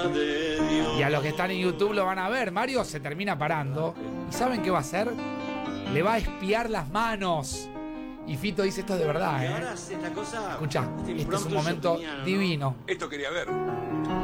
Y a los que están en YouTube lo van a ver. Mario se termina parando. ¿Y saben qué va a hacer? Le va a espiar las manos. Y Fito dice: esto es de verdad, Ahora haces la cosa. Escuchá, este es un momento divino. Esto quería ver.